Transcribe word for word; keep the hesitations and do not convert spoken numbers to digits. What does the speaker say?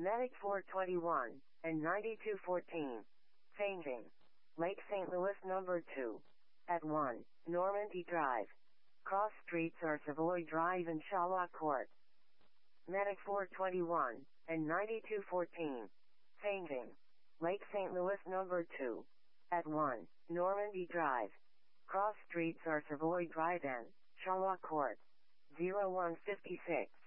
Medic four twenty-one and ninety-two fourteen. Changing. Lake Saint Louis number two. At one, Normandy Drive. Cross streets are Savoy Drive and Shawa Court. Medic four twenty-one and ninety-two fourteen. Changing. Lake Saint Louis number two. At one, Normandy Drive. Cross streets are Savoy Drive and Shawa Court. zero one fifty-six.